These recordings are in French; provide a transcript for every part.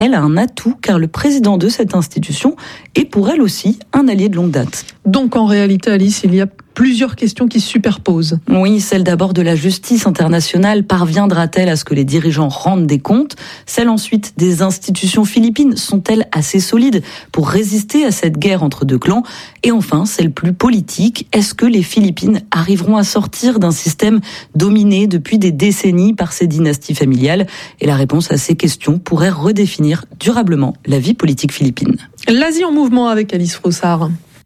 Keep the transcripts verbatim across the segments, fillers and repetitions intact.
elle a un atout car le président de cette institution est pour elle aussi un allié de longue date. Donc en réalité, Alice, il y a plusieurs questions qui se superposent. Oui, celle d'abord de la justice internationale. Parviendra-t-elle à ce que les dirigeants rendent des comptes ? Celle ensuite des institutions philippines. Sont-elles assez solides pour résister à cette guerre entre deux clans ? Et enfin, celle plus politique. Est-ce que les Philippines arriveront à sortir d'un système dominé depuis des décennies par ces dynasties familiales ? Et la réponse à ces questions pourrait redéfinir durablement la vie politique philippine. L'Asie en mouvement avec Alice Frossard.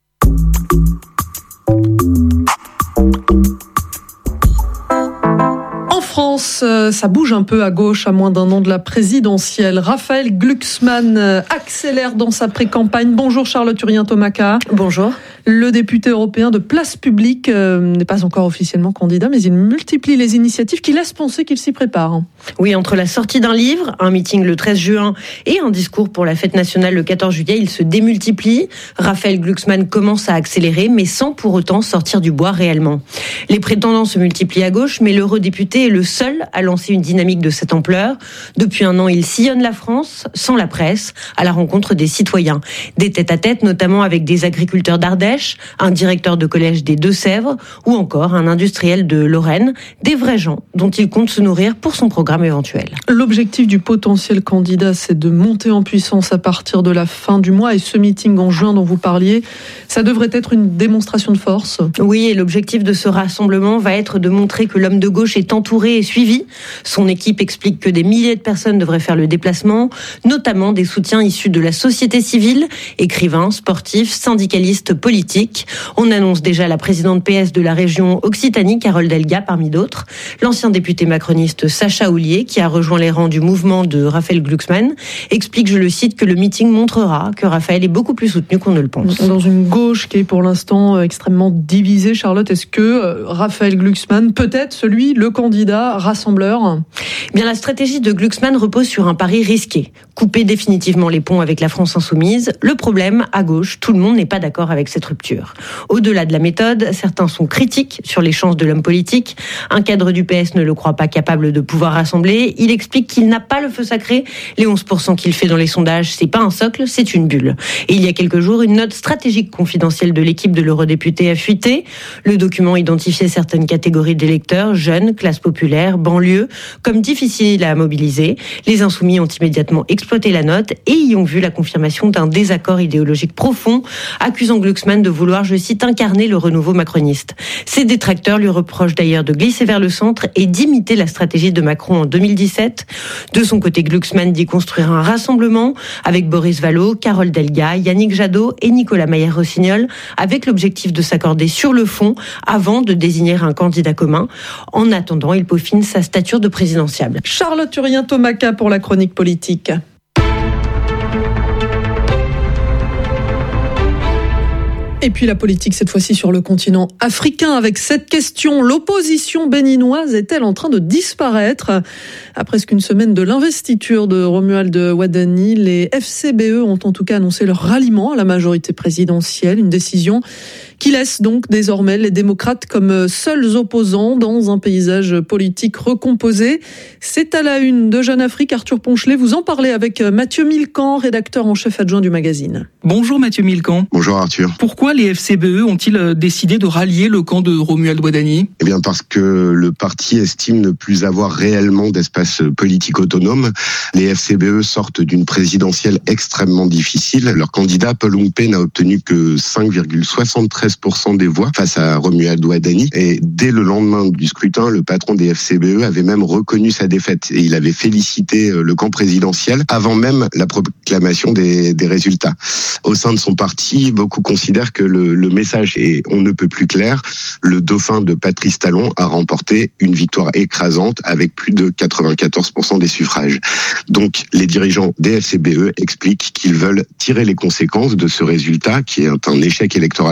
En France, ça bouge un peu à gauche à moins d'un an de la présidentielle. Raphaël Glucksmann accélère dans sa pré-campagne. Bonjour Charlotte Urien-Tomaka. Bonjour. Le député européen de Place Publique euh, n'est pas encore officiellement candidat, mais il multiplie les initiatives qui laissent penser qu'il s'y prépare. Oui, entre la sortie d'un livre, un meeting le treize juin et un discours pour la fête nationale le quatorze juillet, il se démultiplie. Raphaël Glucksmann commence à accélérer, mais sans pour autant sortir du bois réellement. Les prétendants se multiplient à gauche, mais l'eurodéputé est le seul à lancer une dynamique de cette ampleur. Depuis un an, il sillonne la France, sans la presse, à la rencontre des citoyens. Des tête-à-tête, notamment avec des agriculteurs d'Ardèche, un directeur de collège des Deux-Sèvres ou encore un industriel de Lorraine, des vrais gens dont il compte se nourrir pour son programme éventuel. L'objectif du potentiel candidat, c'est de monter en puissance à partir de la fin du mois, et ce meeting en juin dont vous parliez, ça devrait être une démonstration de force. Oui, et l'objectif de ce rassemblement va être de montrer que l'homme de gauche est entouré et suivi. Son équipe explique que des milliers de personnes devraient faire le déplacement, notamment des soutiens issus de la société civile, écrivains, sportifs, syndicalistes, politiques. On annonce déjà la présidente P S de la région Occitanie, Carole Delga, parmi d'autres. L'ancien député macroniste Sacha Houlier, qui a rejoint les rangs du mouvement de Raphaël Glucksmann, explique, je le cite, que le meeting montrera que Raphaël est beaucoup plus soutenu qu'on ne le pense. Dans une gauche qui est pour l'instant extrêmement divisée, Charlotte, est-ce que Raphaël Glucksmann peut être celui, le candidat rassembleur ? Bien, la stratégie de Glucksmann repose sur un pari risqué. Couper définitivement les ponts avec la France insoumise. Le problème, à gauche, tout le monde n'est pas d'accord avec cette rupture. Au-delà de la méthode, certains sont critiques sur les chances de l'homme politique. Un cadre du P S ne le croit pas capable de pouvoir rassembler. Il explique qu'il n'a pas le feu sacré. Les onze pour cent qu'il fait dans les sondages, c'est pas un socle, c'est une bulle. Et il y a quelques jours, une note stratégique confidentielle de l'équipe de l'eurodéputé a fuité. Le document identifiait certaines catégories d'électeurs, jeunes, classe populaire, banlieue, comme difficiles à mobiliser. Les insoumis ont immédiatement exploité la note et y ont vu la confirmation d'un désaccord idéologique profond, accusant Glucksmann de vouloir, je cite, incarner le renouveau macroniste. Ses détracteurs lui reprochent d'ailleurs de glisser vers le centre et d'imiter la stratégie de Macron en deux mille dix-sept. De son côté, Glucksmann dit construire un rassemblement avec Boris Vallaud, Carole Delga, Yannick Jadot et Nicolas Mayer-Rossignol, avec l'objectif de s'accorder sur le fond avant de désigner un candidat commun. En attendant, il peaufine sa stature de présidentiable. Charlotte Urien-Tomaka pour la chronique politique. Et puis la politique, cette fois-ci sur le continent africain, avec cette question: l'opposition béninoise est-elle en train de disparaître ? À presque une semaine de l'investiture de Romuald Wadani, les F C B E ont en tout cas annoncé leur ralliement à la majorité présidentielle, une décision qui laisse donc désormais les démocrates comme seuls opposants dans un paysage politique recomposé. C'est à la une de Jeune Afrique. Arthur Ponchelet, vous en parlez avec Mathieu Milcan, rédacteur en chef adjoint du magazine. Bonjour Mathieu Milcan. Bonjour Arthur. Pourquoi les F C B E ont-ils décidé de rallier le camp de Romuald Wadani ? Eh bien parce que le parti estime ne plus avoir réellement d'espace politique autonome. Les F C B E sortent d'une présidentielle extrêmement difficile. Leur candidat, Paul Oumpe, n'a obtenu que cinq virgule soixante-treize pour cent des voix face à Romuald Wadani. Et dès le lendemain du scrutin, le patron des F C B E avait même reconnu sa défaite. Et il avait félicité le camp présidentiel avant même la proclamation des, des résultats. Au sein de son parti, beaucoup considèrent que le, le message est on ne peut plus clair. Le dauphin de Patrice Talon a remporté une victoire écrasante avec plus de quatre-vingt-quatorze pour cent des suffrages. Donc, les dirigeants des F C B E expliquent qu'ils veulent tirer les conséquences de ce résultat, qui est un échec électoral pour eux,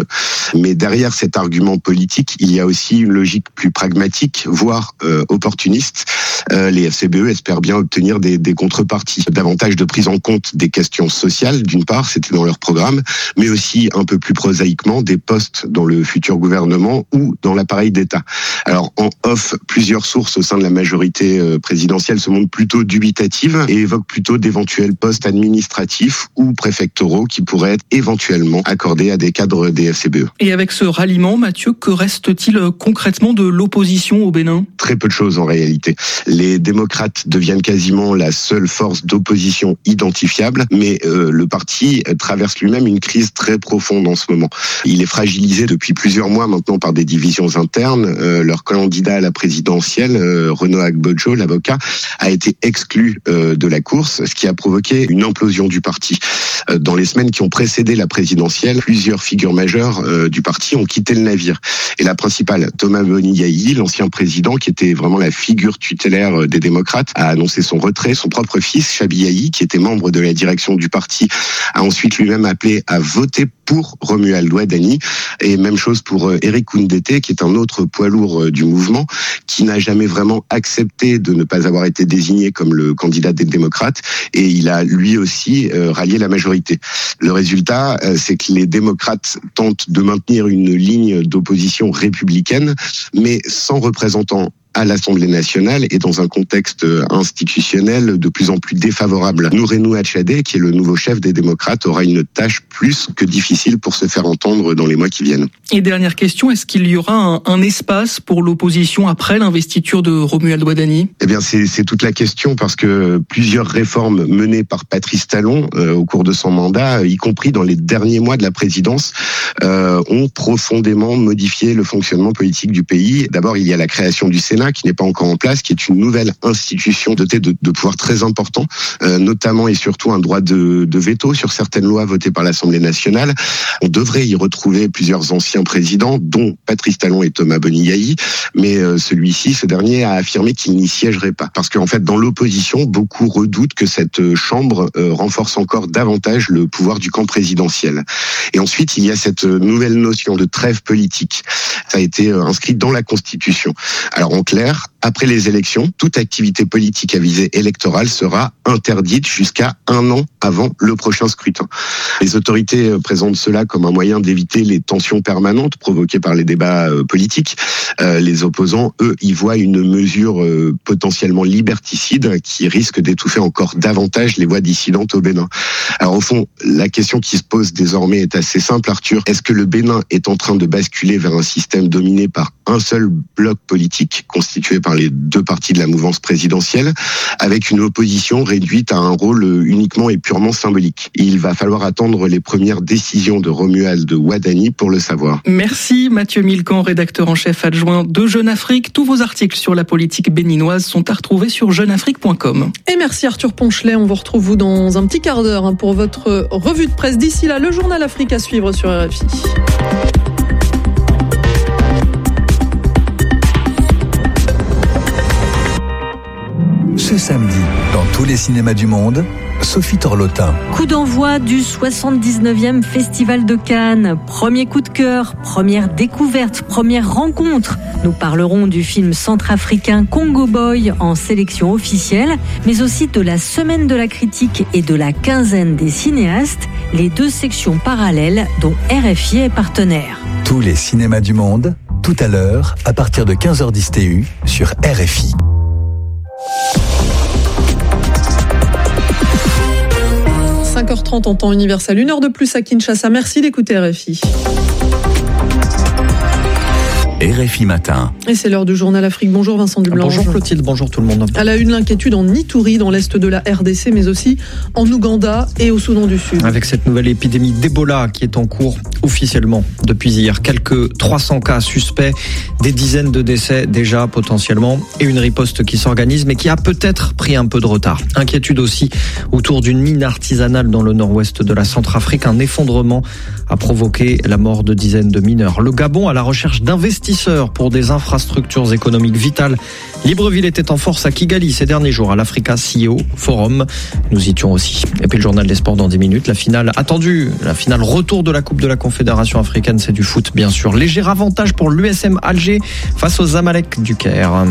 B. Mais derrière cet argument politique, il y a aussi une logique plus pragmatique, voire euh, opportuniste. Euh, les F C B E espèrent bien obtenir des, des contreparties, davantage de prise en compte des questions sociales, d'une part, c'était dans leur programme, mais aussi un peu plus prosaïquement des postes dans le futur gouvernement ou dans l'appareil d'État. Alors en off, plusieurs sources au sein de la majorité euh, présidentielle se montrent plutôt dubitatives et évoquent plutôt d'éventuels postes administratifs ou préfectoraux qui pourraient être éventuellement accordés à des cadres des F C B E. Et avec ce ralliement, Mathieu, que reste-t-il concrètement de l'opposition au Bénin ? Très peu de choses en réalité. Les démocrates deviennent quasiment la seule force d'opposition identifiable, mais euh, le parti traverse lui-même une crise très profonde en ce moment. Il est fragilisé depuis plusieurs mois maintenant par des divisions internes. Euh, leur candidat à la présidentielle, euh, Renaud Agbojo, l'avocat, a été exclu euh, de la course, ce qui a provoqué une implosion du parti. Euh, dans les semaines qui ont précédé la présidentielle, plusieurs figures majeures euh, du parti ont quitté le navire. Et la principale, Thomas Boniaï, l'ancien président, qui était vraiment la figure tutélaire des démocrates, a annoncé son retrait. Son propre fils, Chabiaï, qui était membre de la direction du parti, a ensuite lui-même appelé à voter pour Romuald Wadani. Et même chose pour Éric Koundété, qui est un autre poids lourd du mouvement, qui n'a jamais vraiment accepté de ne pas avoir été désigné comme le candidat des démocrates. Et il a lui aussi rallié la majorité. Le résultat, c'est que les démocrates tentent de maintenir une ligne d'opposition républicaine, mais sans représentant à l'Assemblée nationale et dans un contexte institutionnel de plus en plus défavorable. Nourenou Hachadeh, qui est le nouveau chef des démocrates, aura une tâche plus que difficile pour se faire entendre dans les mois qui viennent. Et dernière question, est-ce qu'il y aura un, un espace pour l'opposition après l'investiture de Romuald Wadani ? Eh bien, c'est, c'est toute la question parce que plusieurs réformes menées par Patrice Talon euh, au cours de son mandat, y compris dans les derniers mois de la présidence, euh, ont profondément modifié le fonctionnement politique du pays. D'abord, il y a la création du Sénat, qui n'est pas encore en place, qui est une nouvelle institution dotée de, de pouvoirs très importants, euh, notamment et surtout un droit de, de veto sur certaines lois votées par l'Assemblée nationale. On devrait y retrouver plusieurs anciens présidents, dont Patrice Talon et Thomas Boniaï, mais euh, celui-ci, ce dernier, a affirmé qu'il n'y siégerait pas. Parce qu'en fait, dans l'opposition, beaucoup redoutent que cette chambre euh, renforce encore davantage le pouvoir du camp présidentiel. Et ensuite, il y a cette nouvelle notion de trêve politique. Ça a été euh, inscrit dans la Constitution. Alors, en clair, après les élections, toute activité politique à visée électorale sera interdite jusqu'à un an avant le prochain scrutin. Les autorités présentent cela comme un moyen d'éviter les tensions permanentes provoquées par les débats politiques. Euh, les opposants, eux, y voient une mesure euh, potentiellement liberticide qui risque d'étouffer encore davantage les voix dissidentes au Bénin. Alors au fond, la question qui se pose désormais est assez simple, Arthur. Est-ce que le Bénin est en train de basculer vers un système dominé par un seul bloc politique constitué par les deux partis de la mouvance présidentielle, avec une opposition réduite à un rôle uniquement et purement symbolique? Il va falloir attendre les premières décisions de Romuald Wadani pour le savoir. Merci Mathieu Milcan, rédacteur en chef adjoint de Jeune Afrique. Tous vos articles sur la politique béninoise sont à retrouver sur jeune afrique point com. Et merci Arthur Ponchelet, on vous retrouve vous dans un petit quart d'heure pour votre revue de presse. D'ici là, le journal Afrique à suivre sur R F I. Ce samedi, dans tous les cinémas du monde, Sophie Torlotin. Coup d'envoi du soixante-dix-neuvième Festival de Cannes. Premier coup de cœur, première découverte, première rencontre. Nous parlerons du film centrafricain Congo Boy en sélection officielle, mais aussi de la semaine de la critique et de la quinzaine des cinéastes, les deux sections parallèles dont R F I est partenaire. Tous les cinémas du monde, tout à l'heure, à partir de quinze heures dix T U sur R F I. cinq heures trente en temps universel, une heure de plus à Kinshasa. Merci d'écouter R F I. R F I Matin. Et c'est l'heure du journal Afrique. Bonjour Vincent Dublanche. Bonjour Clotilde, bonjour tout le monde. À la une, l'inquiétude en Ituri, dans l'est de la R D C, mais aussi en Ouganda et au Soudan du Sud. Avec cette nouvelle épidémie d'Ebola qui est en cours officiellement depuis hier. Quelques trois cents cas suspects, des dizaines de décès déjà potentiellement, et une riposte qui s'organise mais qui a peut-être pris un peu de retard. Inquiétude aussi autour d'une mine artisanale dans le nord-ouest de la Centrafrique. Un effondrement a provoqué la mort de dizaines de mineurs. Le Gabon à la recherche d'investisseurs investisseurs pour des infrastructures économiques vitales. Libreville était en force à Kigali ces derniers jours à l'Africa C E O Forum. Nous y étions aussi. Et puis le journal des sports dans dix minutes. La finale attendue, la finale retour de la Coupe de la Confédération africaine, c'est du foot bien sûr. Léger avantage pour l'U S M Alger face aux Zamalek du Caire.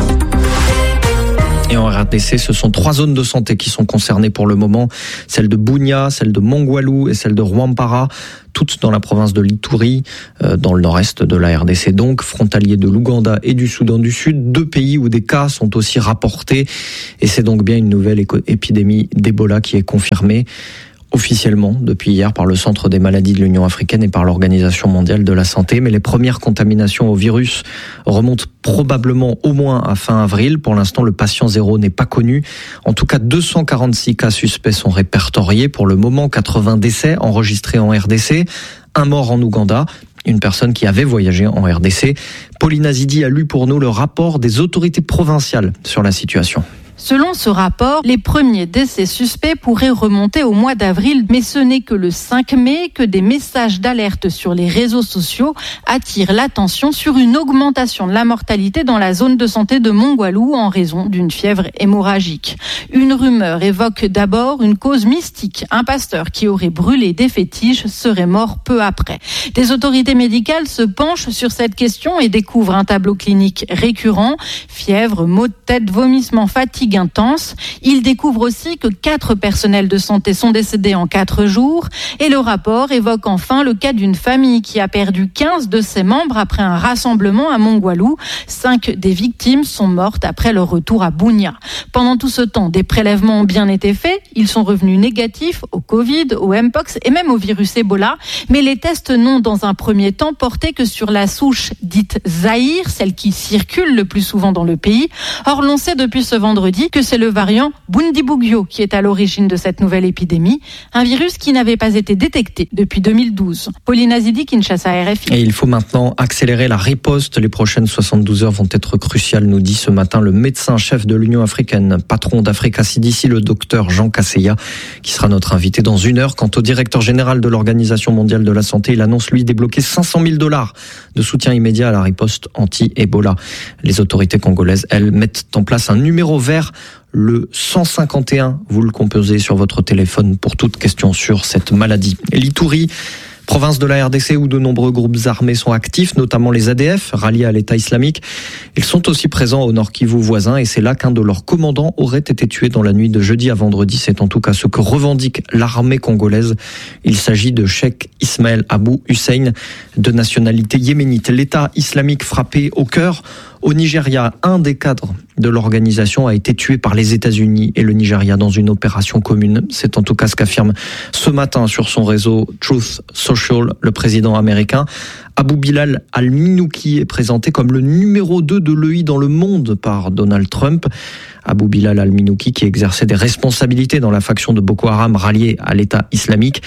Et en R D C, ce sont trois zones de santé qui sont concernées pour le moment. Celle de Bunia, celle de Mongwalu et celle de Rwampara, toutes dans la province de l'Ituri, dans le nord-est de la R D C donc, frontalier de l'Ouganda et du Soudan du Sud, deux pays où des cas sont aussi rapportés. Et c'est donc bien une nouvelle épidémie d'Ebola qui est confirmée officiellement depuis hier par le Centre des maladies de l'Union africaine et par l'Organisation mondiale de la santé. Mais les premières contaminations au virus remontent probablement au moins à fin avril. Pour l'instant, le patient zéro n'est pas connu. En tout cas, deux cent quarante-six cas suspects sont répertoriés. Pour le moment, quatre-vingts décès enregistrés en R D C, un mort en Ouganda, une personne qui avait voyagé en R D C. Pauline Azidi a lu pour nous le rapport des autorités provinciales sur la situation. Selon ce rapport, les premiers décès suspects pourraient remonter au mois d'avril, mais ce n'est que le cinq mai que des messages d'alerte sur les réseaux sociaux attirent l'attention sur une augmentation de la mortalité dans la zone de santé de Mongwalu en raison d'une fièvre hémorragique. Une rumeur évoque d'abord une cause mystique. Un pasteur qui aurait brûlé des fétiches serait mort peu après. Des autorités médicales se penchent sur cette question et découvrent un tableau clinique récurrent, fièvre, maux de tête, vomissements, fatigue intense. Il découvre aussi que quatre personnels de santé sont décédés en quatre jours et le rapport évoque enfin le cas d'une famille qui a perdu quinze de ses membres après un rassemblement à Mongwalu. Cinq des victimes sont mortes après leur retour à Bunia. Pendant tout ce temps, des prélèvements ont bien été faits. Ils sont revenus négatifs au Covid, au Mpox et même au virus Ebola. Mais les tests n'ont dans un premier temps porté que sur la souche dite Zaïre, celle qui circule le plus souvent dans le pays. Or, l'on sait depuis ce vendredi que c'est le variant Bundibugyo qui est à l'origine de cette nouvelle épidémie, un virus qui n'avait pas été détecté depuis deux mille douze. Pauline Azidi, Kinshasa, R F I. Et il faut maintenant accélérer la riposte. Les prochaines soixante-douze heures vont être cruciales, nous dit ce matin le médecin-chef de l'Union africaine, patron d'Africa C D C, le docteur Jean Kaseya, qui sera notre invité dans une heure. Quant au directeur général de l'Organisation mondiale de la santé, il annonce lui débloquer cinq cent mille dollars de soutien immédiat à la riposte anti-Ebola. Les autorités congolaises, elles, mettent en place un numéro vert, le cent cinquante et un, vous le composez sur votre téléphone pour toute question sur cette maladie. L'Ituri, province de la R D C où de nombreux groupes armés sont actifs, notamment les A D F, ralliés à l'État islamique. Ils sont aussi présents au Nord Kivu voisin et c'est là qu'un de leurs commandants aurait été tué dans la nuit de jeudi à vendredi. C'est en tout cas ce que revendique l'armée congolaise. Il s'agit de Cheikh Ismaël Abou Hussein, de nationalité yéménite. L'État islamique frappé au cœur. Au Nigeria, un des cadres de l'organisation a été tué par les États-Unis et le Nigeria dans une opération commune. C'est en tout cas ce qu'affirme ce matin sur son réseau Truth Social le président américain. Abou Bilal al-Minouki est présenté comme le numéro deux de l'E I dans le monde par Donald Trump. Abou Bilal al-Minouki qui exerçait des responsabilités dans la faction de Boko Haram ralliée à l'État islamique.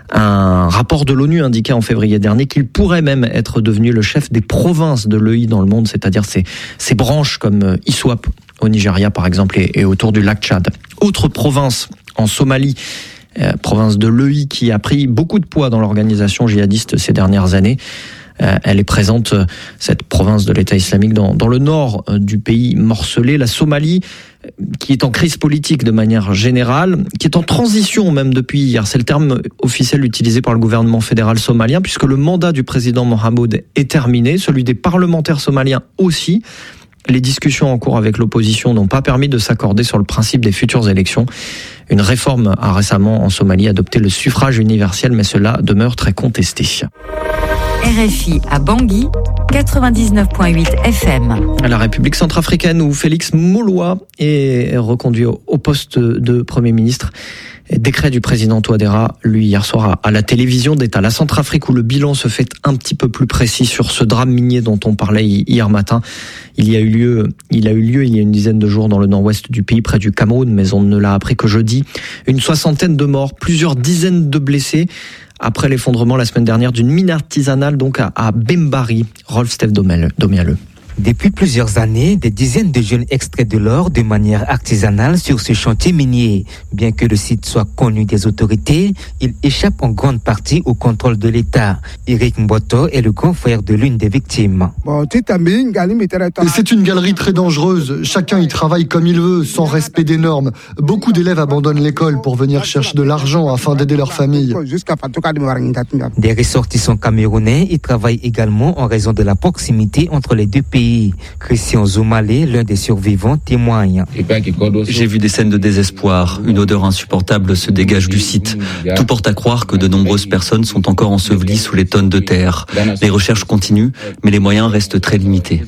Un rapport de l'ONU indiquait en février dernier qu'il pourrait même être devenu le chef des provinces de l'E I dans le monde, c'est-à-dire ces, ces branches comme ISWAP au Nigeria par exemple et, et autour du lac Tchad. Autre province en Somalie, euh, province de l'E I qui a pris beaucoup de poids dans l'organisation djihadiste ces dernières années. Euh, elle est présente, cette province de l'État islamique, dans, dans le nord du pays morcelé, la Somalie, qui est en crise politique de manière générale, qui est en transition même depuis hier. C'est le terme officiel utilisé par le gouvernement fédéral somalien, puisque le mandat du président Mohamed est terminé, celui des parlementaires somaliens aussi. Les discussions en cours avec l'opposition n'ont pas permis de s'accorder sur le principe des futures élections. Une réforme a récemment en Somalie adopté le suffrage universel, mais cela demeure très contesté. R F I à Bangui, quatre-vingt-dix-neuf virgule huit F M. La République centrafricaine où Félix Moloa est reconduit au poste de Premier ministre. Décret du président Touadéra, lui, hier soir, à la télévision d'État. La Centrafrique où le bilan se fait un petit peu plus précis sur ce drame minier dont on parlait hier matin. Il y a eu lieu, il a eu lieu il y a une dizaine de jours dans le nord-ouest du pays, près du Cameroun, mais on ne l'a appris que jeudi. Une soixantaine de morts, plusieurs dizaines de blessés. Après l'effondrement la semaine dernière d'une mine artisanale donc à, à Bembari. Rolf Steph Domialeux. Depuis plusieurs années, des dizaines de jeunes extraient de l'or de manière artisanale sur ce chantier minier. Bien que le site soit connu des autorités, il échappe en grande partie au contrôle de l'État. Eric Mboto est le grand frère de l'une des victimes. C'est une galerie très dangereuse. Chacun y travaille comme il veut, sans respect des normes. Beaucoup d'élèves abandonnent l'école pour venir chercher de l'argent afin d'aider leur famille. Des ressortissants camerounais y travaillent également en raison de la proximité entre les deux pays. Christian Zoumalé, l'un des survivants, témoigne. J'ai vu des scènes de désespoir. Une odeur insupportable se dégage du site. Tout porte à croire que de nombreuses personnes sont encore ensevelies sous les tonnes de terre. Les recherches continuent, mais les moyens restent très limités.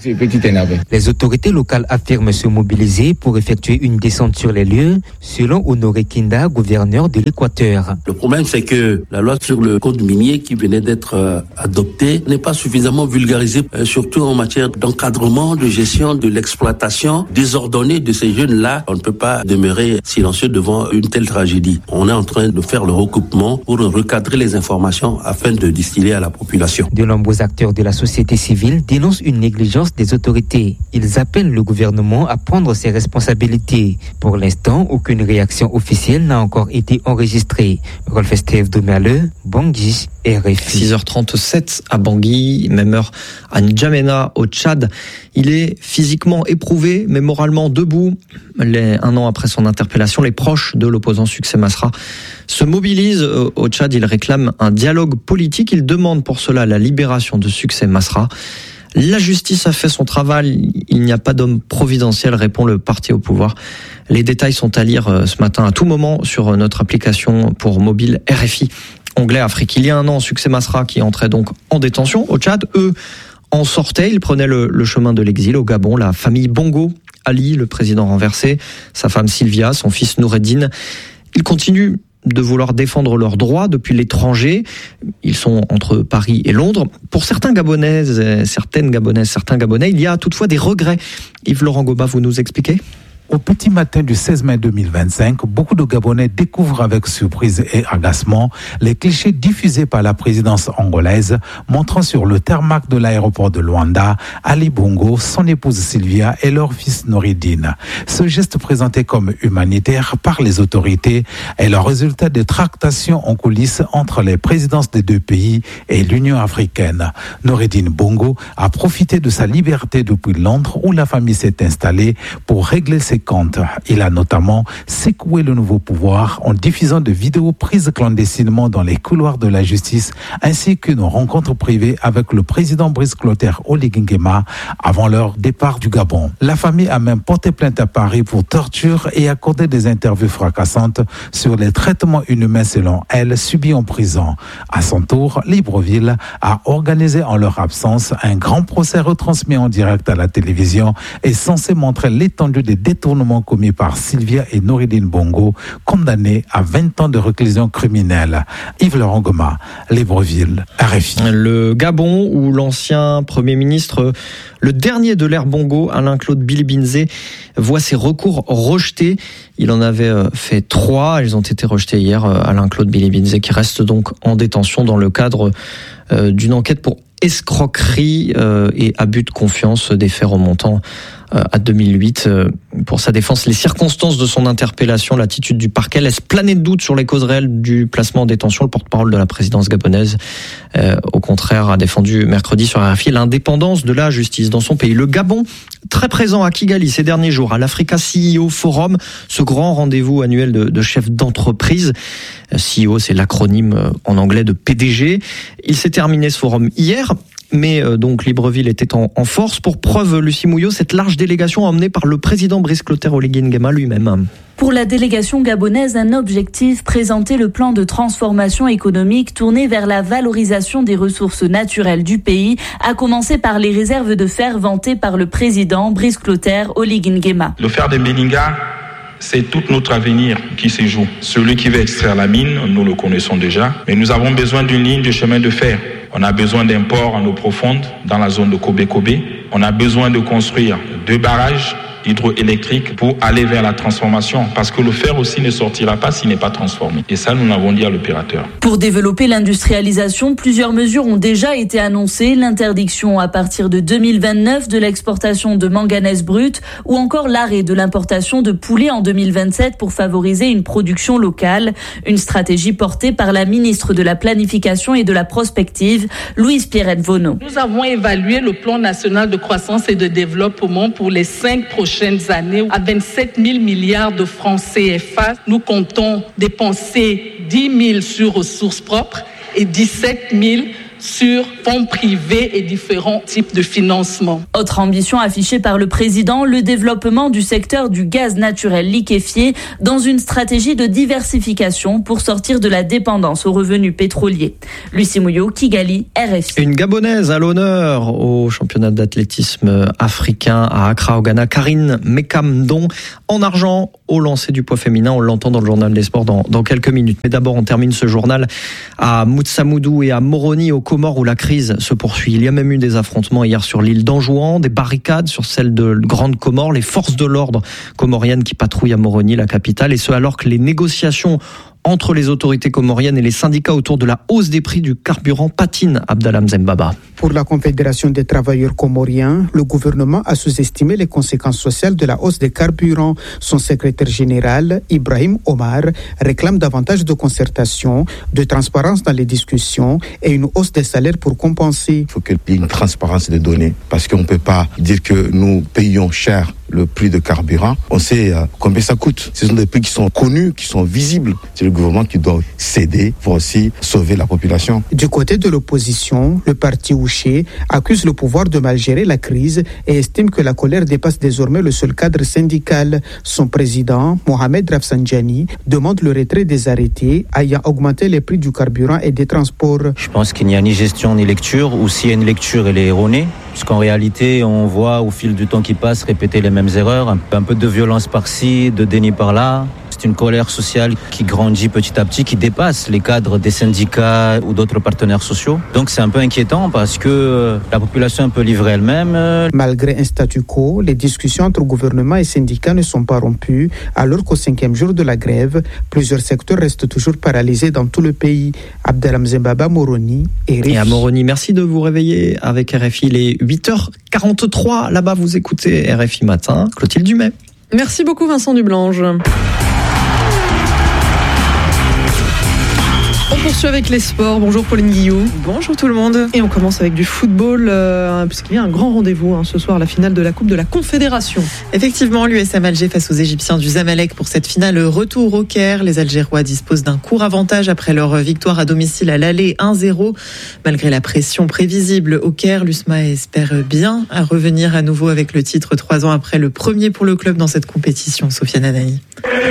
Les autorités locales affirment se mobiliser pour effectuer une descente sur les lieux, selon Honoré Kinda, gouverneur de l'Équateur. Le problème, c'est que la loi sur le code minier qui venait d'être euh, adoptée n'est pas suffisamment vulgarisée, euh, surtout en matière d'encadrement, de gestion de l'exploitation désordonnée de ces jeunes-là. On ne peut pas demeurer silencieux devant une telle tragédie. On est en train de faire le recoupement pour recadrer les informations afin de distiller à la population. De nombreux acteurs de la société civile dénoncent une négligence des autorités. Ils appellent le gouvernement à prendre ses responsabilités. Pour l'instant, aucune réaction officielle n'a encore été enregistrée. Rolf Estève Domerle, Bangui, R F I. six heures trente-sept à Bangui, même heure à N'Djamena au Tchad. Il est physiquement éprouvé, mais moralement debout. Les, un an après son interpellation, les proches de l'opposant Succès Masra se mobilisent au Tchad. Ils réclament un dialogue politique. Ils demandent pour cela la libération de Succès Masra. La justice a fait son travail. Il n'y a pas d'homme providentiel, répond le parti au pouvoir. Les détails sont à lire ce matin à tout moment sur notre application pour mobile R F I. Onglet Afrique. Il y a un an, Succès Masra qui entrait donc en détention au Tchad. Eux en sortaient. Ils prenaient le, le chemin de l'exil au Gabon. La famille Bongo, Ali, le président renversé, sa femme Sylvia, son fils Noureddine. Ils continuent de vouloir défendre leurs droits depuis l'étranger. Ils sont entre Paris et Londres. Pour certains Gabonaises, certaines Gabonaises, certains Gabonais, il y a toutefois des regrets. Yves-Laurent Goba, vous nous expliquez ? Au petit matin du seize mai deux mille vingt-cinq, beaucoup de Gabonais découvrent avec surprise et agacement les clichés diffusés par la présidence angolaise, montrant sur le tarmac de l'aéroport de Luanda Ali Bongo, son épouse Sylvia et leur fils Noureddine. Ce geste présenté comme humanitaire par les autorités est le résultat des tractations en coulisses entre les présidences des deux pays et l'Union africaine. Noureddine Bongo a profité de sa liberté depuis Londres où la famille s'est installée pour régler ses comptes. Il a notamment secoué le nouveau pouvoir en diffusant des vidéos prises clandestinement dans les couloirs de la justice ainsi qu'une rencontre privée avec le président Brice Clotaire Oligui Nguema avant leur départ du Gabon. La famille a même porté plainte à Paris pour torture et accordé des interviews fracassantes sur les traitements inhumains selon elle subis en prison. À son tour, Libreville a organisé en leur absence un grand procès retransmis en direct à la télévision et censé montrer l'étendue des détournements commis par Sylvia et Noureddine Bongo, condamnés à vingt ans de réclusion criminelle. Yves-Laurent Goba, Libreville, R F I. Le Gabon, où l'ancien Premier ministre, le dernier de l'ère Bongo, Alain-Claude Bilibinze, voit ses recours rejetés. Il en avait fait trois, ils ont été rejetés hier. Alain-Claude Bilibinze qui reste donc en détention dans le cadre d'une enquête pour escroquerie et abus de confiance, des faits remontant à deux mille huit. Pour sa défense, les circonstances de son interpellation, l'attitude du parquet laissent planer de doutes sur les causes réelles du placement en détention. Le porte-parole de la présidence gabonaise, euh, au contraire, a défendu mercredi sur R F I l'indépendance de la justice dans son pays. Le Gabon, très présent à Kigali ces derniers jours, à l'Africa C E O Forum, ce grand rendez-vous annuel de, de chefs d'entreprise. C E O, c'est l'acronyme en anglais de P D G. Il s'est terminé ce forum hier. Mais euh, donc Libreville était en, en force. Pour preuve, Lucie Mouillot, cette large délégation emmenée par le président Brice Clotaire Oligui Nguema lui-même. Pour la délégation gabonaise, un objectif, présenter le plan de transformation économique tourné vers la valorisation des ressources naturelles du pays, à commencer par les réserves de fer vantées par le président Brice Clotaire Oligui Nguema. Le fer de Belinga, c'est tout notre avenir qui se joue. Celui qui veut extraire la mine, nous le connaissons déjà, mais nous avons besoin d'une ligne de chemin de fer. On a besoin d'un port en eau profonde dans la zone de Kobe-Kobe. On a besoin de construire deux barrages hydroélectrique pour aller vers la transformation. Parce que le fer aussi ne sortira pas s'il n'est pas transformé. Et ça, nous l'avons dit à l'opérateur. Pour développer l'industrialisation, plusieurs mesures ont déjà été annoncées. L'interdiction à partir de deux mille vingt-neuf de l'exportation de manganèse brut ou encore l'arrêt de l'importation de poulet en deux mille vingt-sept pour favoriser une production locale. Une stratégie portée par la ministre de la Planification et de la Prospective, Louise Pierrette Vonneau. Nous avons évalué le plan national de croissance et de développement pour les cinq prochaines années à vingt-sept mille milliards de francs C F A. Nous comptons dépenser dix mille sur ressources propres et dix-sept mille sur fonds privés et différents types de financement. Autre ambition affichée par le président, le développement du secteur du gaz naturel liquéfié dans une stratégie de diversification pour sortir de la dépendance aux revenus pétroliers. Lucie Mouillot, Kigali, R F I. Une Gabonaise à l'honneur au championnat d'athlétisme africain à Accra au Ghana, Karine Mekamdon, en argent au lancer du poids féminin. On l'entend dans le journal des sports dans, dans quelques minutes. Mais d'abord, on termine ce journal à Moutsamoudou et à Moroni au Comores où la crise se poursuit. Il y a même eu des affrontements hier sur l'île d'Anjouan, des barricades sur celle de Grande Comore, les forces de l'ordre comoriennes qui patrouillent à Moroni, la capitale, et ce alors que les négociations entre les autorités comoriennes et les syndicats autour de la hausse des prix du carburant patinent. Abdallah Mzembaba. Pour la Confédération des travailleurs comoriens, le gouvernement a sous-estimé les conséquences sociales de la hausse des carburants. Son secrétaire général, Ibrahim Omar, réclame davantage de concertation, de transparence dans les discussions et une hausse des salaires pour compenser. Il faut qu'il y ait une transparence des données parce qu'on ne peut pas dire que nous payons cher le prix de carburant. On sait euh, combien ça coûte. Ce sont des prix qui sont connus, qui sont visibles. C'est le gouvernement qui doit céder pour aussi sauver la population. Du côté de l'opposition, le parti Ouché accuse le pouvoir de mal gérer la crise et estime que la colère dépasse désormais le seul cadre syndical. Son président, Mohamed Rafsanjani, demande le retrait des arrêtés ayant augmenté les prix du carburant et des transports. Je pense qu'il n'y a ni gestion ni lecture, ou s'il y a une lecture, elle est erronée. Puisqu'en réalité, on voit au fil du temps qui passe répéter les mêmes erreurs, un peu de violence par-ci, de déni par-là. C'est une colère sociale qui grandit petit à petit, qui dépasse les cadres des syndicats ou d'autres partenaires sociaux. Donc c'est un peu inquiétant parce que la population est un peu livrée elle-même. Malgré un statu quo, les discussions entre gouvernement et syndicats ne sont pas rompues, alors qu'au cinquième jour de la grève, plusieurs secteurs restent toujours paralysés dans tout le pays. Abdelham Zembaba, Moroni et R F I. Et à Moroni, merci de vous réveiller avec R F I. Il est huit heures quarante-trois. Là-bas, vous écoutez R F I Matin. Clotilde Dumais. Merci beaucoup, Vincent Dublange. On poursuit avec les sports. Bonjour Pauline Guillou. Bonjour tout le monde. Et on commence avec du football, euh, puisqu'il y a un grand rendez-vous hein, ce soir, la finale de la Coupe de la Confédération. Effectivement, l'U S M Alger face aux Égyptiens du Zamalek pour cette finale retour au Caire. Les Algérois disposent d'un court avantage après leur victoire à domicile à l'aller un zéro. Malgré la pression prévisible au Caire, l'U S M A espère bien à revenir à nouveau avec le titre trois ans après le premier pour le club dans cette compétition. Sofiane Anani.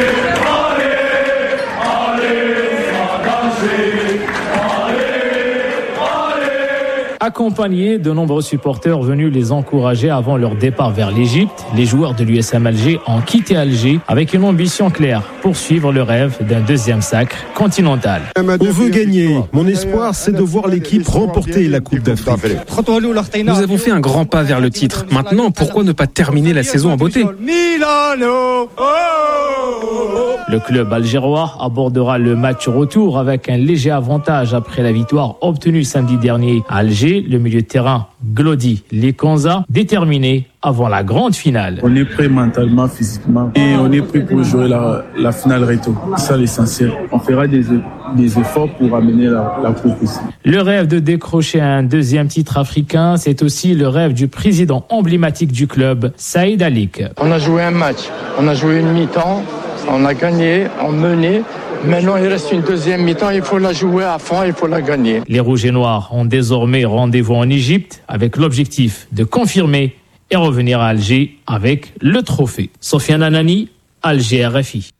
Accompagnés de nombreux supporters venus les encourager avant leur départ vers l'Égypte, les joueurs de l'U S M Alger ont quitté Alger avec une ambition claire, poursuivre le rêve d'un deuxième sacre continental. On veut gagner. Mon espoir, c'est de voir l'équipe remporter la Coupe d'Afrique. Nous avons fait un grand pas vers le titre. Maintenant, pourquoi ne pas terminer la saison en beauté ? Le club algérois abordera le match retour avec un léger avantage après la victoire obtenue samedi dernier à Alger. Le milieu de terrain Glody Lekonza, déterminé avant la grande finale. On est prêt mentalement, physiquement et on est prêt pour jouer la, la finale retour. C'est ça l'essentiel. On fera des, des efforts pour amener la, la coupe ici. Le rêve de décrocher un deuxième titre africain, c'est aussi le rêve du président emblématique du club, Saïd Alik. On a joué un match, on a joué une mi-temps, on a gagné, on menait. Maintenant, il reste une deuxième mi-temps, il faut la jouer à fond, il faut la gagner. Les Rouges et Noirs ont désormais rendez-vous en Égypte avec l'objectif de confirmer et revenir à Alger avec le trophée. Sofiane Anani, Alger R F I.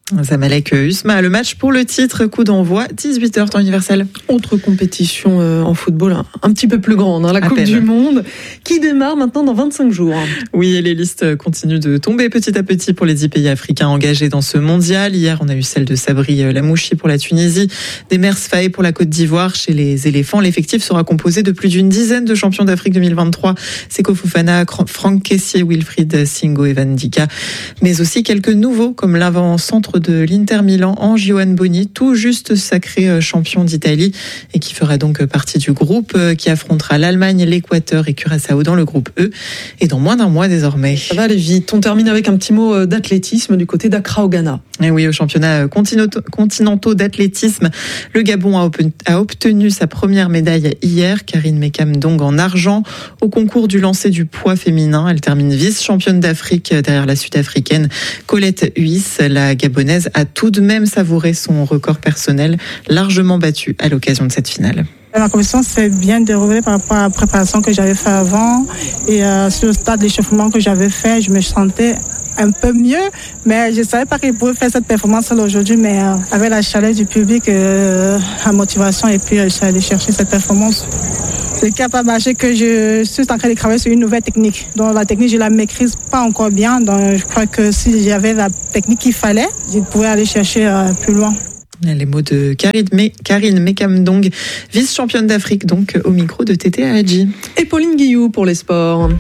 Zamalek Usma, le match pour le titre, coup d'envoi, dix-huit heures temps universel. Autre compétition euh, en football un, un petit peu plus grande, hein, la à Coupe peine. du Monde, qui démarre maintenant dans vingt-cinq jours. Oui, et les listes continuent de tomber petit à petit pour les dix pays africains engagés dans ce mondial. Hier, on a eu celle de Sabri Lamouchi pour la Tunisie, d'Emers Faye pour la Côte d'Ivoire. Chez les éléphants, l'effectif sera composé de plus d'une dizaine de champions d'Afrique deux mille vingt-trois. Seko Fofana, Franck Kessié, Wilfried Singo et Van Dika. Mais aussi quelques nouveaux, comme l'avant-centre de l'Inter Milan, Johan Boni, tout juste sacré champion d'Italie et qui fera donc partie du groupe qui affrontera l'Allemagne, l'Équateur et Curaçao dans le groupe E et dans moins d'un mois désormais. Ça va aller vite. On termine avec un petit mot d'athlétisme du côté d'Accra au Ghana. Et oui, au championnat continentaux d'athlétisme, le Gabon a obtenu sa première médaille hier, Karine Mekam-Dong en argent au concours du lancer du poids féminin. Elle termine vice-championne d'Afrique derrière la Sud-Africaine Colette Huys. La Gabonaise a tout de même savouré son record personnel, largement battu à l'occasion de cette finale. La compétition s'est bien déroulée par rapport à la préparation que j'avais fait avant et euh, sur le stade d'échauffement que j'avais fait, je me sentais un peu mieux, mais je ne savais pas qu'il pouvait faire cette performance aujourd'hui, mais euh, avec la chaleur du public, euh, la motivation et puis euh, je suis allée chercher cette performance. Le cap a marché que je suis en train de travailler sur une nouvelle technique. Donc la technique, je ne la maîtrise pas encore bien, donc je crois que si j'avais la technique qu'il fallait, je pouvais aller chercher euh, plus loin. Les mots de Karine, Me- Karine Mekam-Dong, vice-championne d'Afrique, donc au micro de Tété Hadji. Et Pauline Guillou pour les sports.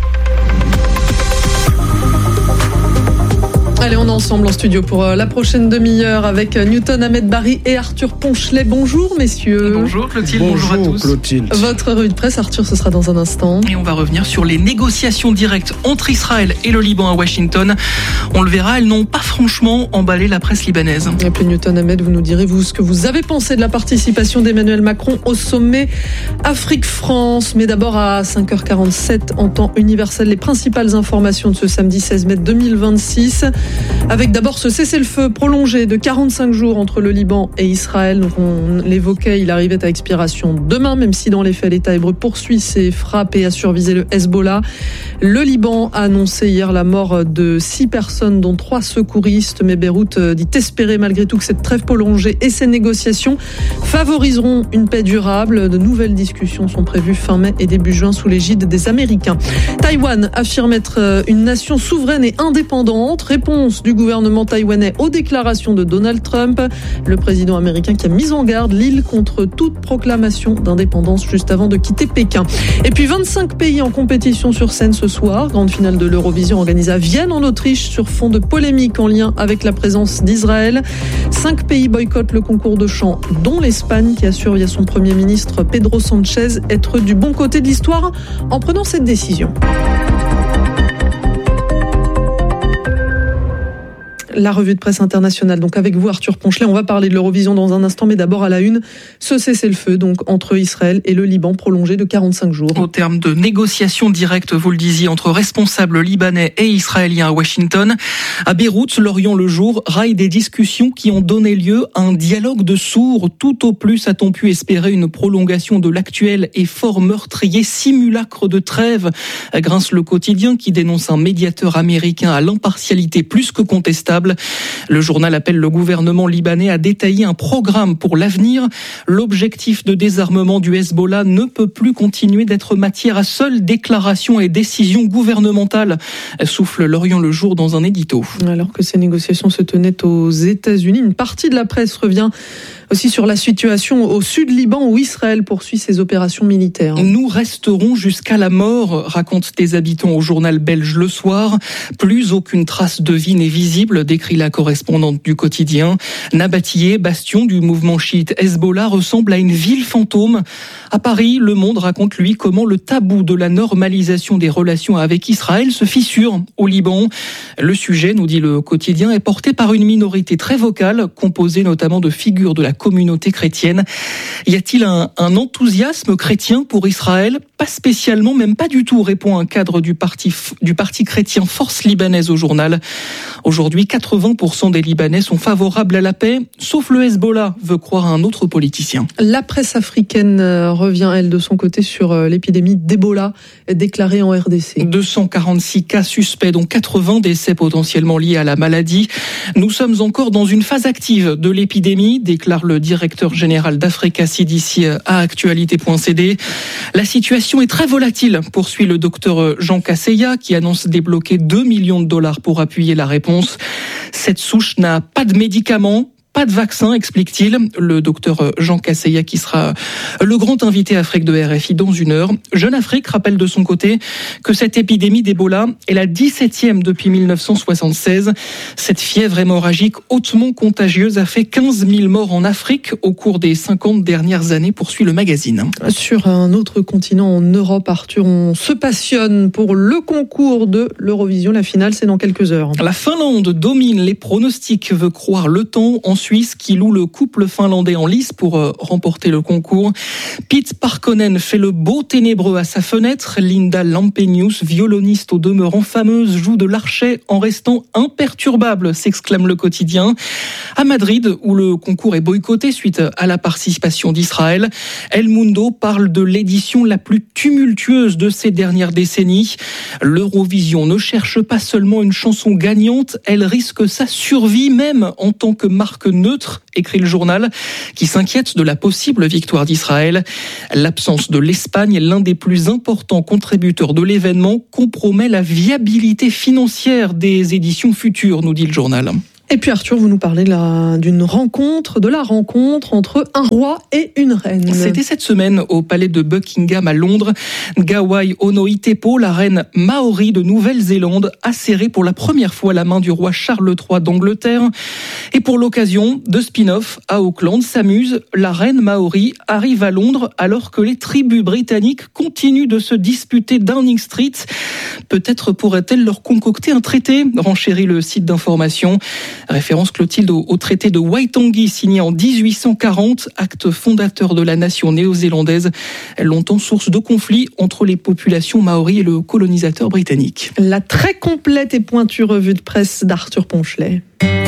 Allez, on est ensemble en studio pour la prochaine demi-heure avec Newton Ahmed Barry et Arthur Ponchelet. Bonjour messieurs. Bonjour Clotilde, bonjour, bonjour à tous. Clotilde. Votre revue de presse, Arthur, ce sera dans un instant. Et on va revenir sur les négociations directes entre Israël et le Liban à Washington. On le verra, elles n'ont pas franchement emballé la presse libanaise. Et puis Newton Ahmed, vous nous direz vous ce que vous avez pensé de la participation d'Emmanuel Macron au sommet Afrique-France. Mais d'abord à cinq heures quarante-sept en temps universel, les principales informations de ce samedi seize mai deux mille vingt-six. Avec d'abord ce cessez-le-feu prolongé de quarante-cinq jours entre le Liban et Israël. Donc on l'évoquait, il arrivait à expiration demain, même si dans les faits l'État hébreu poursuit ses frappes et a survisé le Hezbollah. Le Liban a annoncé hier la mort de six personnes, dont trois secouristes. Mais Beyrouth dit espérer malgré tout que cette trêve prolongée et ces négociations favoriseront une paix durable. De nouvelles discussions sont prévues fin mai et début juin sous l'égide des Américains. Taïwan affirme être une nation souveraine et indépendante. Réponse du gouvernement taïwanais aux déclarations de Donald Trump, le président américain qui a mis en garde l'île contre toute proclamation d'indépendance juste avant de quitter Pékin. Et puis vingt-cinq pays en compétition sur scène ce soir, grande finale de l'Eurovision organisée à Vienne en Autriche sur fond de polémique en lien avec la présence d'Israël. Cinq pays boycottent le concours de chant, dont l'Espagne qui assure via son premier ministre Pedro Sanchez être du bon côté de l'histoire en prenant cette décision. La revue de presse internationale, donc avec vous Arthur Ponchelet, on va parler de l'Eurovision dans un instant, mais d'abord à la une, ce cessez-le-feu donc entre Israël et le Liban prolongé de quarante-cinq jours. Au terme de négociations directes, vous le disiez, entre responsables libanais et israéliens à Washington, à Beyrouth, l'Orient le jour raille des discussions qui ont donné lieu à un dialogue de sourds. Tout au plus a-t-on pu espérer une prolongation de l'actuel et fort meurtrier simulacre de trêve, grince le quotidien qui dénonce un médiateur américain à l'impartialité plus que contestable. Le journal appelle le gouvernement libanais à détailler un programme pour l'avenir. L'objectif de désarmement du Hezbollah ne peut plus continuer d'être matière à seules déclarations et décisions gouvernementales, souffle l'Orient le jour dans un édito. Alors que ces négociations se tenaient aux États-Unis, une partie de la presse revient aussi sur la situation au sud Liban où Israël poursuit ses opérations militaires. Nous resterons jusqu'à la mort, racontent des habitants au journal belge Le Soir. Plus aucune trace de vie n'est visible, décrit la correspondante du quotidien. Nabatiyeh, bastion du mouvement chiite Hezbollah, ressemble à une ville fantôme. À Paris, Le Monde raconte lui comment le tabou de la normalisation des relations avec Israël se fissure au Liban. Le sujet, nous dit le quotidien, est porté par une minorité très vocale, composée notamment de figures de la communauté chrétienne. Y a-t-il un, un enthousiasme chrétien pour Israël ? Pas spécialement, même pas du tout, répond un cadre du parti, du parti chrétien Force libanaise au journal. Aujourd'hui, quatre-vingts pour cent des Libanais sont favorables à la paix, sauf le Hezbollah, veut croire un autre politicien. La presse africaine revient, elle, de son côté, sur l'épidémie d'Ebola déclarée en R D C. deux cent quarante-six cas suspects, dont quatre-vingts décès potentiellement liés à la maladie. Nous sommes encore dans une phase active de l'épidémie, déclare le directeur général d'Africa C D C à actualité point c d. La situation est très volatile, poursuit le docteur Jean Casseya, qui annonce débloquer deux millions de dollars pour appuyer la réponse. Cette souche n'a pas de médicaments, pas de vaccin, explique-t-il. Le docteur Jean Casseya, qui sera le grand invité Afrique de R F I dans une heure. Jeune Afrique rappelle de son côté que cette épidémie d'Ebola est la dix-septième depuis mille neuf cent soixante-seize. Cette fièvre hémorragique hautement contagieuse a fait quinze mille morts en Afrique au cours des cinquante dernières années, poursuit le magazine. Sur un autre continent, en Europe, Arthur, on se passionne pour le concours de l'Eurovision. La finale, c'est dans quelques heures. La Finlande domine les pronostics, veut croire le temps. En Suisse, qui loue le couple finlandais en lice pour euh, remporter le concours. Pete Parkkonen fait le beau ténébreux à sa fenêtre. Linda Lampenius, violoniste au demeurant fameuse, joue de l'archet en restant imperturbable, s'exclame le quotidien. À Madrid, où le concours est boycotté suite à la participation d'Israël, El Mundo parle de l'édition la plus tumultueuse de ces dernières décennies. L'Eurovision ne cherche pas seulement une chanson gagnante, elle risque sa survie même en tant que marque neutre, écrit le journal, qui s'inquiète de la possible victoire d'Israël. L'absence de l'Espagne, l'un des plus importants contributeurs de l'événement, compromet la viabilité financière des éditions futures, nous dit le journal. Et puis Arthur, vous nous parlez là d'une rencontre, de la rencontre entre un roi et une reine. C'était cette semaine au palais de Buckingham à Londres. Ngawai Onoitepo, la reine maori de Nouvelle-Zélande, a serré pour la première fois la main du roi Charles trois d'Angleterre. Et pour l'occasion de spin-off à Auckland, s'amuse, la reine maori arrive à Londres alors que les tribus britanniques continuent de se disputer Downing Street. Peut-être pourrait-elle leur concocter un traité, renchérit le site d'information. Référence, Clotilde, au, au traité de Waitangi signé en dix-huit cent quarante, acte fondateur de la nation néo-zélandaise, longtemps source de conflits entre les populations maoris et le colonisateur britannique. La très complète et pointue revue de presse d'Arthur Ponchelet.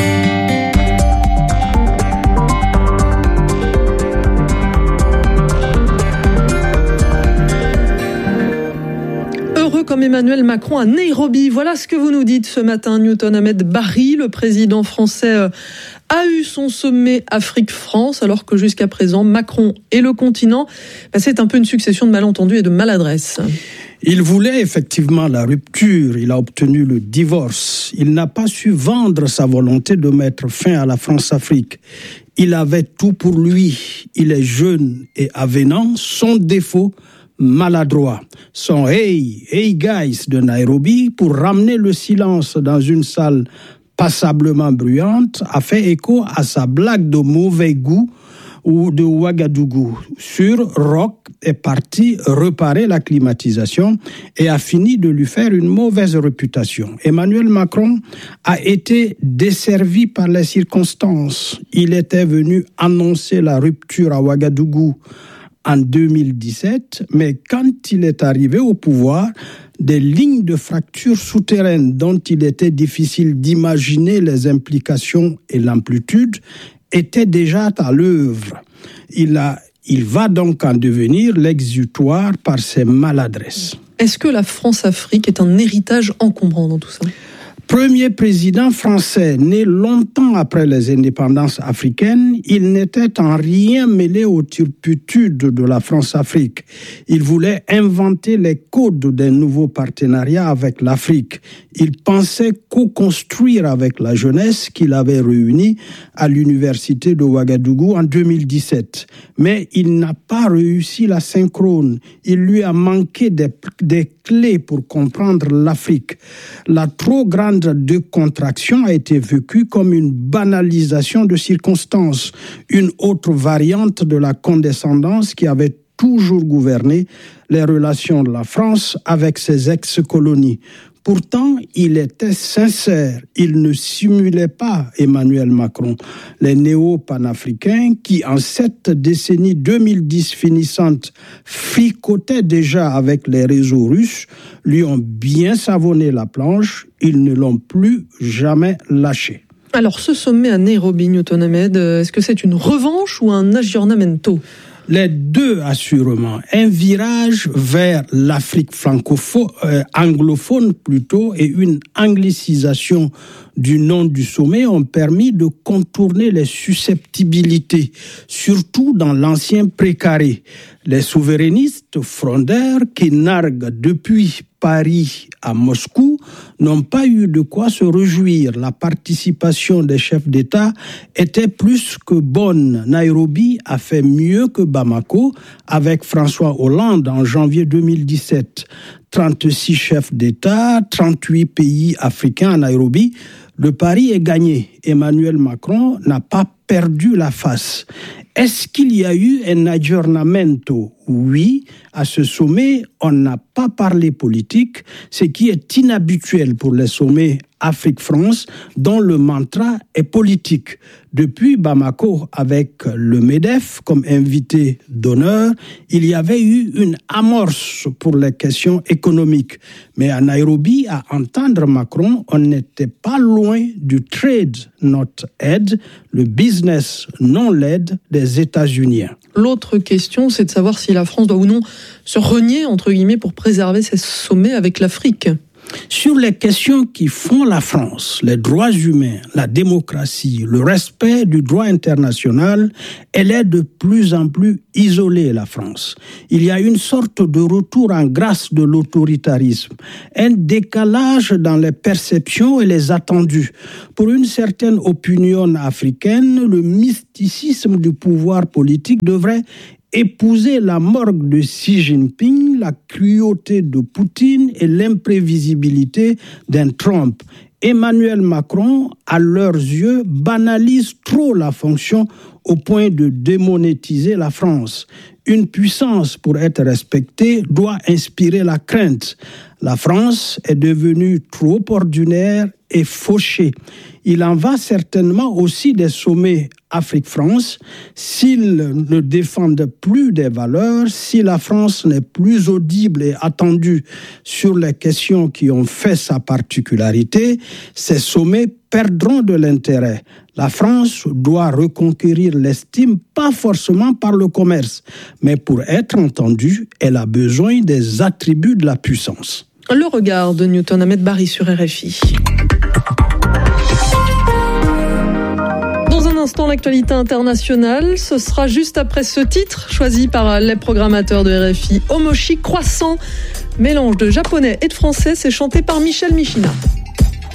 Comme Emmanuel Macron à Nairobi. Voilà ce que vous nous dites ce matin. Newton Ahmed Barry, le président français, a eu son sommet Afrique-France, alors que jusqu'à présent, Macron et le continent, bah, c'est un peu une succession de malentendus et de maladresses. Il voulait effectivement la rupture, il a obtenu le divorce. Il n'a pas su vendre sa volonté de mettre fin à la France-Afrique. Il avait tout pour lui. Il est jeune et avenant. Son défaut, maladroit. Son « Hey, hey guys » de Nairobi, pour ramener le silence dans une salle passablement bruyante, a fait écho à sa blague de mauvais goût ou de Ouagadougou. Sur Rock est parti réparer la climatisation et a fini de lui faire une mauvaise réputation. Emmanuel Macron a été desservi par les circonstances. Il était venu annoncer la rupture à Ouagadougou en deux mille dix-sept, mais quand il est arrivé au pouvoir, des lignes de fracture souterraines dont il était difficile d'imaginer les implications et l'amplitude étaient déjà à l'œuvre. Il a, il va donc en devenir l'exutoire par ses maladresses. Est-ce que la France-Afrique est un héritage encombrant dans tout ça ? Premier président français, né longtemps après les indépendances africaines, il n'était en rien mêlé aux turpitudes de la France-Afrique. Il voulait inventer les codes des nouveaux partenariats avec l'Afrique. Il pensait co-construire avec la jeunesse qu'il avait réunie à l'université de Ouagadougou en deux mille dix-sept. Mais il n'a pas réussi la synchrone. Il lui a manqué des, des clés pour comprendre l'Afrique. La trop grande décontraction a été vécue comme une banalisation de circonstances, une autre variante de la condescendance qui avait toujours gouverné les relations de la France avec ses ex-colonies. Pourtant, il était sincère. Il ne simulait pas Emmanuel Macron. Les néo-panafricains qui, en cette décennie deux mille dix finissante, fricotaient déjà avec les réseaux russes, lui ont bien savonné la planche. Ils ne l'ont plus jamais lâché. Alors, ce sommet à Nairobi, Newton Ahmed, est-ce que c'est une revanche ou un aggiornamento ? Les deux, assurément. Un virage vers l'Afrique francophone, euh, anglophone plutôt, et une anglicisation du nom du sommet ont permis de contourner les susceptibilités, surtout dans l'ancien précaré. Les souverainistes frondeurs qui narguent depuis Paris à Moscou n'ont pas eu de quoi se réjouir. La participation des chefs d'État était plus que bonne. Nairobi a fait mieux que Bamako avec François Hollande en janvier deux mille dix-sept. trente-six chefs d'État, trente-huit pays africains à Nairobi. Le pari est gagné. Emmanuel Macron n'a pas perdu la face. Est-ce qu'il y a eu un aggiornamento ? Oui, à ce sommet, on n'a pas parlé politique, ce qui est inhabituel pour les sommets Afrique-France, dont le mantra est politique. Depuis Bamako, avec le MEDEF comme invité d'honneur, il y avait eu une amorce pour les questions économiques. Mais à Nairobi, à entendre Macron, on n'était pas loin du trade not aid, le business non led des États-Unis. L'autre question, c'est de savoir si la France doit ou non se renier, entre guillemets, pour préserver ses sommets avec l'Afrique. Sur les questions qui font la France, les droits humains, la démocratie, le respect du droit international, elle est de plus en plus isolée, la France. Il y a une sorte de retour en grâce de l'autoritarisme, un décalage dans les perceptions et les attendus. Pour une certaine opinion africaine, le mysticisme du pouvoir politique devrait épouser la morgue de Xi Jinping, la cruauté de Poutine et l'imprévisibilité d'un Trump. Emmanuel Macron, à leurs yeux, banalise trop la fonction au point de démonétiser la France. Une puissance, pour être respectée, doit inspirer la crainte. La France est devenue trop ordinaire et fauchée. Il en va certainement aussi des sommets Afrique-France. S'ils ne défendent plus des valeurs, si la France n'est plus audible et attendue sur les questions qui ont fait sa particularité, ces sommets perdront de l'intérêt. La France doit reconquérir l'estime, pas forcément par le commerce, mais pour être entendue, elle a besoin des attributs de la puissance. Le regard de Newton Ahmed Barry sur R F I. Dans un instant, l'actualité internationale, ce sera juste après ce titre choisi par les programmateurs de R F I. Omoshi Croissant, mélange de japonais et de français, c'est chanté par Michel Michina.